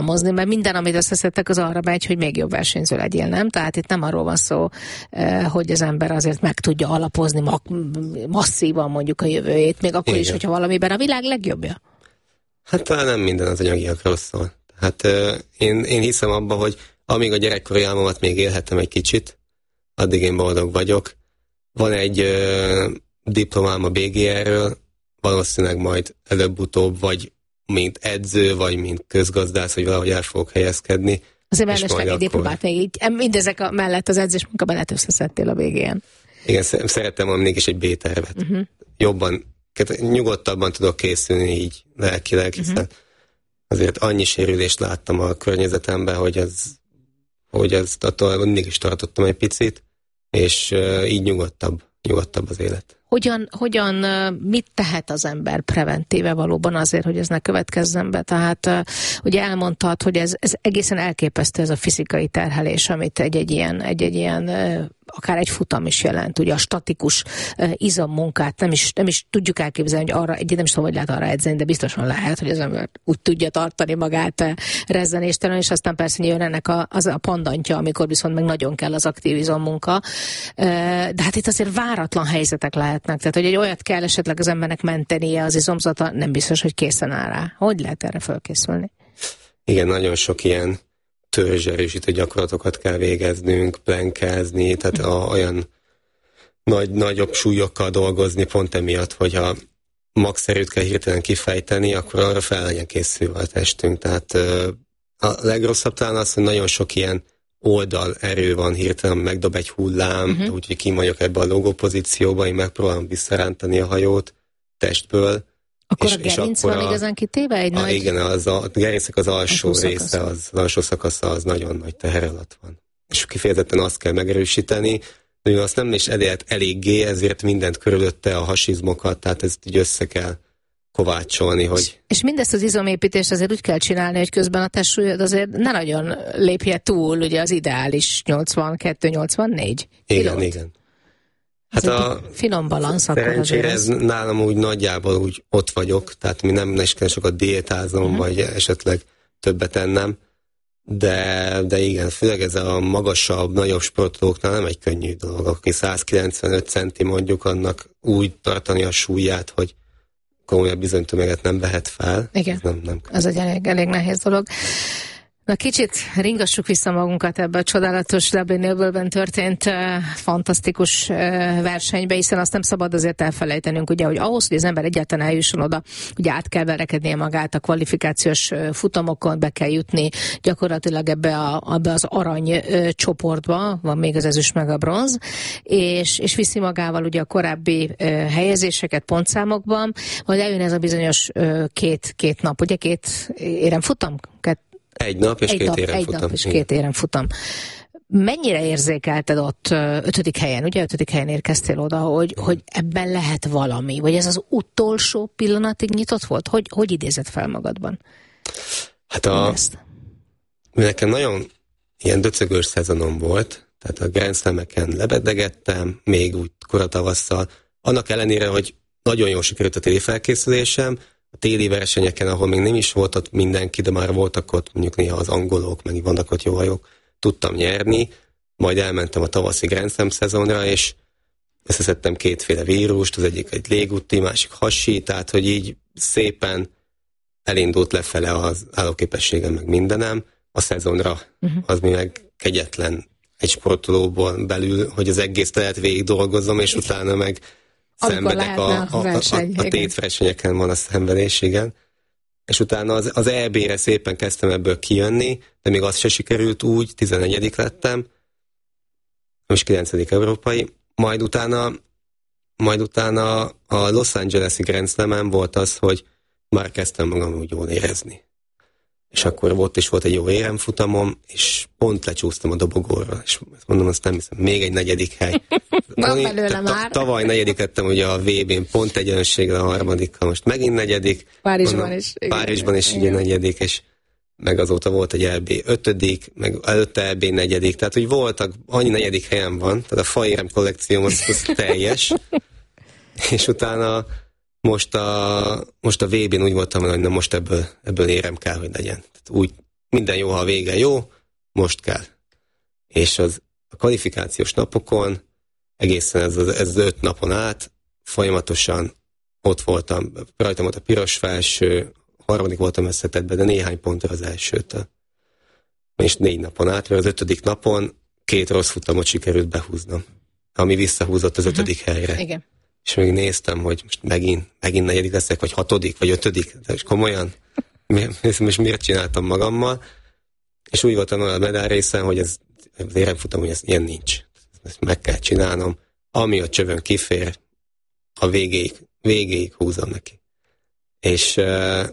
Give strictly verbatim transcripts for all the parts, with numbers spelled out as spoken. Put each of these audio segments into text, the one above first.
mozni, mert minden, amit összeszedtek, az arra megy, hogy még jobb versenyző legyél, nem? Tehát itt nem arról van szó, hogy az ember azért meg tudja alapozni masszívan mondjuk a jövőjét, még akkor Igen. is, hogyha valamiben a világ legjobbja. Hát talán nem minden az anyagiakról szól. Hát én, én hiszem abban, hogy amíg a gyerekkori álmomat még élhetem egy kicsit, addig én boldog vagyok. Van egy ö, diplomám a bé gé er-ről, valószínűleg majd előbb-utóbb, vagy mint edző, vagy mint közgazdász, hogy valahogy el fogok helyezkedni. Azért mellesleg egy diplomát még így, mindezek a mellett az edzés munka mellett összeszedtél a végén. Igen, szerettem volna mégis egy B-tervet. Uh-huh. Jobban, nyugodtabban tudok készülni így lelkileg, hiszen uh-huh. azért annyi sérülést láttam a környezetemben, hogy az, hogy az attól mindig is tartottam egy picit, és uh, így nyugodtabb, nyugodtabb az élet. Hogyan, hogyan, mit tehet az ember preventíve valóban azért, hogy ez ne következzen be? Tehát ugye elmondtad, hogy ez, ez egészen elképesztő ez a fizikai terhelés, amit egy-egy ilyen, egy-egy ilyen akár egy futam is jelent, ugye a statikus izommunkát nem is, nem is tudjuk elképzelni, hogy arra, egy nem is tudom, hogy lehet arra edzeni, de biztosan lehet, hogy az ember úgy tudja tartani magát rezzenéstelen, és aztán persze nyilván ennek a, az a pandantja, amikor viszont meg nagyon kell az aktív izommunka. De hát itt azért váratlan helyzetek lehetnek, tehát hogy egy olyat kell esetleg az embernek mentenie az izomzata, nem biztos, hogy készen áll rá. Hogy lehet erre fölkészülni? Igen, nagyon sok ilyen törzserősítő gyakorlatokat kell végeznünk, plenkázni, tehát a, olyan nagy, nagyobb súlyokkal dolgozni pont emiatt, hogyha max erőt kell hirtelen kifejteni, akkor arra fel legyen készülve a testünk. Tehát a legrosszabb talán az, hogy nagyon sok ilyen oldal erő van, hirtelen megdob egy hullám, uh-huh. úgyhogy kimondjuk ebbe a logó pozícióba, én megpróbálom visszarántani a hajót testből. Akkor és, a gerinc van a, igazán kitéve? Egy a, nagy... Igen, az a, a gerincnek az alsó, alsó része, az, az alsó szakasza az nagyon nagy teher alatt van. És kifejezetten azt kell megerősíteni, de azt nem is elért eléggé, ezért mindent körülötte, a hasizmokat, tehát ezt így össze kell kovácsolni, hogy... És, és mindezt az izomépítést azért úgy kell csinálni, hogy közben a testsúlyod azért ne nagyon lépje túl, ugye az ideális nyolcvankettő nyolcvannégy Igen, kilót. igen. Hát a finom balansz akkor azért ez nálam úgy nagyjából úgy ott vagyok, tehát mi nem, nem kell sokat diétáznom, uh-huh. vagy esetleg többet ennem, de, de igen, főleg ez a magasabb, nagyobb sportolóknál nem egy könnyű dolog, aki száz kilencvenöt centi mondjuk, annak úgy tartani a súlyát, hogy komolyabb bizonytömeget nem vehet fel. Igen, ez, nem, nem ez egy elég, elég nehéz dolog. Na kicsit ringassuk vissza magunkat ebbe a csodálatos Dublin öbölben történt uh, fantasztikus uh, versenybe, hiszen azt nem szabad azért elfelejtenünk, ugye, hogy ahhoz, hogy az ember egyáltalán eljusson oda, ugye át kell verekednie magát a kvalifikációs uh, futamokon, be kell jutni gyakorlatilag ebbe, a, ebbe az arany uh, csoportba, van még az ezüst meg a bronz, és, és viszi magával ugye a korábbi uh, helyezéseket pontszámokban, majd eljön ez a bizonyos uh, két, két nap, ugye két éremfutam? Két Egy nap és egy két nap, éren egy futam. nap és két éren futam. Mennyire érzékelted ott ötödik helyen, ugye ötödik helyen érkeztél oda, hogy, hogy ebben lehet valami? Vagy ez az utolsó pillanatig nyitott volt? Hogy, hogy idézed fel magadban? Hát a, nekem nagyon ilyen döcögős szezonom volt, tehát a Grand Slam-eken lebedegettem, még úgy koratavasszal. Annak ellenére, hogy nagyon jól sikerült a téli felkészülésem, a téli versenyeken, ahol még nem is volt ott mindenki, de már voltak ott mondjuk néha az angolok, meg vannak ott jó hajók, tudtam nyerni, majd elmentem a tavaszi Grand Slam szezonra, és összeszedtem kétféle vírust, az egyik egy légúti, másik hasi, tehát hogy így szépen elindult lefele az állóképességem, meg mindenem a szezonra. Uh-huh. Az mi meg kegyetlen egy sportolóból belül, hogy az egész lehet végig dolgozom, és utána meg szenvedek a, a, a, a, a tétversenyeken van a szenvedés, igen. És utána az, az é bé-re szépen kezdtem ebből kijönni, de még az se sikerült úgy, tizennegyedik lettem, és kilencedik európai. Majd utána, majd utána a Los Angeles-i Grand Slam-en volt az, hogy már kezdtem magam úgy jól érezni. És akkor volt is volt egy jó éremfutamom, és pont lecsúsztam a dobogóra, és mondom, azt nem hiszem, még egy negyedik hely. Van belőle már. Tavaly negyedik lettem ugye a vé bén, pont egyenlőséggel a harmadikkal, most megint negyedik. Párizsban mondom, is. Igen, Párizsban is igen. Ugye negyedik, és meg azóta volt egy é bé ötödik, meg előtte é bé negyedik, tehát hogy voltak, annyi negyedik helyen van, tehát a faérem kollekcióm az, az teljes, és utána most a, most a vé bén úgy voltam, hogy na most ebből, ebből érem kell, hogy legyen. Tehát úgy minden jó, ha a vége jó, most kell. És az a kvalifikációs napokon, egészen ez az, ez az öt napon át, folyamatosan ott voltam, rajtam volt a piros felső, harmadik voltam összetettben, de néhány pontra az elsőtől. És négy napon át, mert az ötödik napon két rossz futamot sikerült behúznom, ami visszahúzott az ötödik uh-huh. helyre. Igen. És még néztem, hogy most megint, megint negyedik leszek, vagy hatodik, vagy ötödik, de komolyan, most miért csináltam magammal, és úgy voltam olyan a medál részen, hogy ez, az éremfutam, hogy ez ilyen nincs. Ezt meg kell csinálnom, ami a csövön kifér, a végéig, végéig húzom neki. És uh,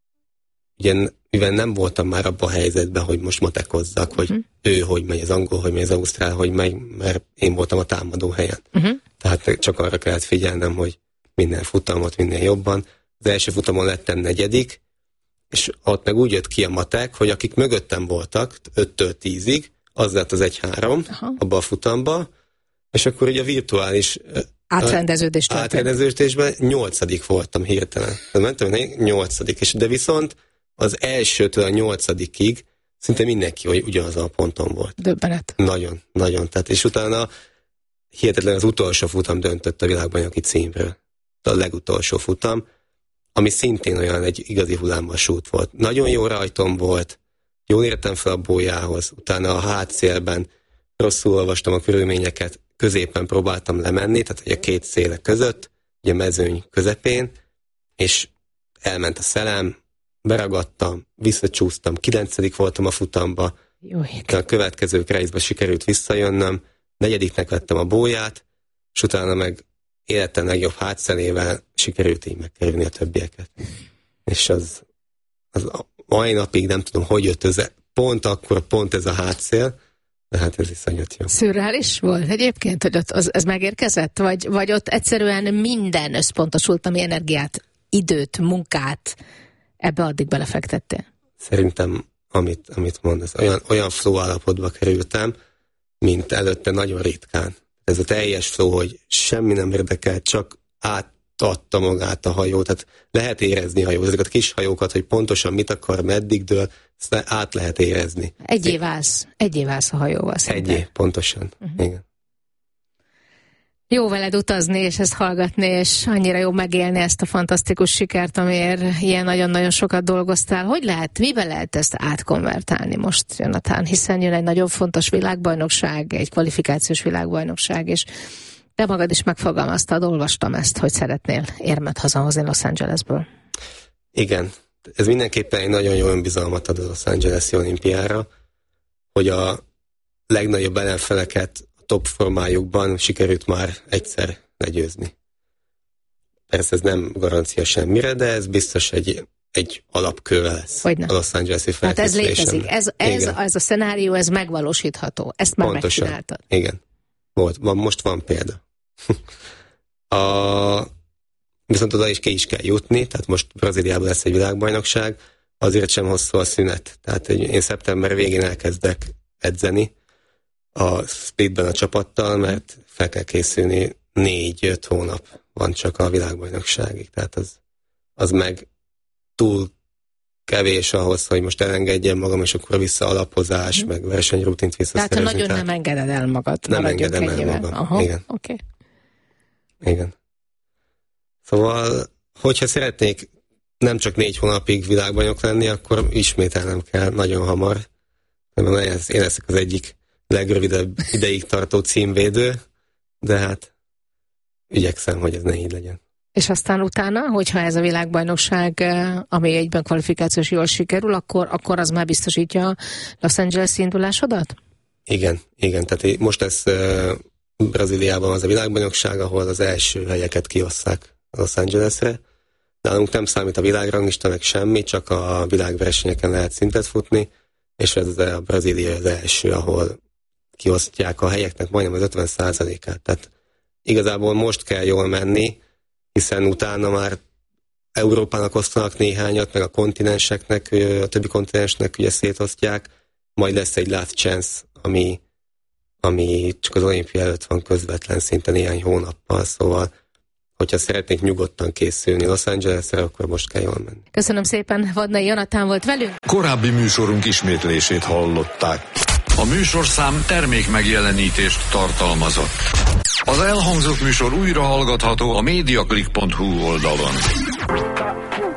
ugye, mivel nem voltam már abban a helyzetben, hogy most matekozzak, hogy uh-huh. ő hogy megy, az angol, hogy megy, az ausztrál, hogy megy, mert én voltam a támadó helyen. Uh-huh. Tehát csak arra kellett figyelnem, hogy minden futamot minél jobban. Az első futamon lettem negyedik, és ott meg úgy jött ki a matek, hogy akik mögöttem voltak, öttől tízig, az lett az egy három abban a futamba, és akkor ugye a virtuális átrendeződés átrendeződésben nyolcadik voltam hirtelen. Mentem nyolcadik, és de viszont az elsőtől a nyolcadikig szinte mindenki hogy ugyanaz a ponton volt. Döbbenet. Nagyon, nagyon. Tehát, és utána hihetetlen az utolsó futam döntött a világbajnoki címről. A legutolsó futam, ami szintén olyan egy igazi hullámvasút volt. Nagyon jó rajtom volt, jól értem fel a bójához, utána a hátszélben rosszul olvastam a körülményeket, középen próbáltam lemenni, tehát ugye két széle között, ugye a mezőny közepén, és elment a szelem, beragadtam, visszacsúsztam, kilencedik voltam a futamba, jó, a következő részben sikerült visszajönnöm, negyediknek vettem a bóját, és utána meg életem legjobb hátszelével sikerült így megkerülni a többieket. És az, az a mai napig nem tudom, hogy jött ez, pont akkor, pont ez a hátszél, de hát ez iszonyat jó. Szürreális volt egyébként, hogy ott az, ez megérkezett? Vagy, vagy ott egyszerűen minden összpontosult, ami energiát, időt, munkát ebbe addig belefektettél? Szerintem, amit, amit mondasz, olyan, olyan flow állapotba kerültem, mint előtte nagyon ritkán. Ez a teljes flow, hogy semmi nem érdekel, csak átadta magát a hajó, tehát lehet érezni a hajót, ezeket a kis hajókat, hogy pontosan mit akar, meddig dől, ezt át lehet érezni. Egyé válsz, egyé válsz a hajóval szerintem. Egyé, pontosan, uh-huh. igen. Jó veled utazni, és ezt hallgatni, és annyira jó megélni ezt a fantasztikus sikert, amiért ilyen nagyon-nagyon sokat dolgoztál. Hogy lehet, miben lehet ezt átkonvertálni most, Jonathan? Hiszen jön egy nagyon fontos világbajnokság, egy kvalifikációs világbajnokság, és te magad is megfogalmaztad, olvastam ezt, hogy szeretnél érmet hazahozni Los Angelesből. Igen, ez mindenképpen egy nagyon jó önbizalmat ad a Los Angeles-i olimpiára, hogy a legnagyobb ellenfeleket top formájukban sikerült már egyszer legyőzni. Persze ez nem garancia semmire, de ez biztos egy, egy alapköve lesz. Hogyne. A Los Angeles-i felkészülésen. Hát ez létezik. Ez, ez, ez a szenárió, ez megvalósítható. Ezt már pontosan megcsináltad. Igen. Volt, van, most van példa. a, viszont oda is ki is kell jutni, tehát most Brazíliában lesz egy világbajnokság, azért sem hosszú a szünet. Tehát én szeptember végén elkezdek edzeni a splitben a csapattal, mert fel kell készülni négy-öt hónap van csak a világbajnokságig. Tehát az, az meg túl kevés ahhoz, hogy most elengedjem magam, és akkor vissza alapozás, mm. meg versenyrutint visszaszerezni. Tehát ha nagyon tehát nem engeded el magad. Nem engedem el ennyivel. magam. Aha, igen. Okay. Igen. Szóval, hogyha szeretnék nem csak négy hónapig világbajnok lenni, akkor ismételnem kell nagyon hamar. Én leszek az egyik legrövidebb ideig tartó címvédő, de hát igyekszem, hogy ez ne így legyen. És aztán utána, hogyha ez a világbajnokság, ami egyben kvalifikációs jól sikerül, akkor, akkor az már biztosítja Los Angeles indulásodat? Igen, igen. Tehát most ez uh, Brazíliában az a világbajnokság, ahol az első helyeket kiosszák Los Angelesre. Nálunk nem számít a világranglista, meg semmi, csak a világversenyeken lehet szintet futni, és ez a Brazília az első, ahol kiosztják a helyeknek majdnem az ötven százalékát. Tehát igazából most kell jól menni, hiszen utána már Európának osztanak néhányat, meg a kontinenseknek, a többi kontinensnek ugye szétosztják, majd lesz egy last chance, ami, ami csak az olimpia előtt van közvetlen szinte néhány hónappal, szóval hogyha szeretnék nyugodtan készülni Los Angelesre, akkor most kell jól menni. Köszönöm szépen, Vadnai Jonatán volt velünk. Korábbi műsorunk ismétlését hallották. A műsorszám termék megjelenítést tartalmazott. Az elhangzott műsor újra hallgatható a mediaclick pont hu oldalon.